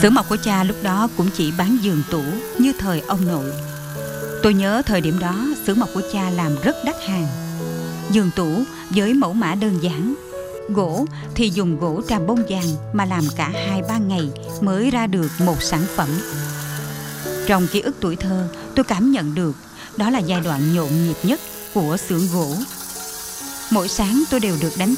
Xưởng mộc của cha lúc đó cũng chỉ bán giường tủ như thời ông nội. Tôi nhớ thời điểm đó xưởng mộc của cha làm rất đắt hàng. Giường tủ với mẫu mã đơn giản, gỗ thì dùng gỗ tràm bông vàng mà làm cả 2-3 ngày mới ra được một sản phẩm. Trong ký ức tuổi thơ, tôi cảm nhận được đó là giai đoạn nhộn nhịp nhất của xưởng gỗ. Mỗi sáng tôi đều được đánh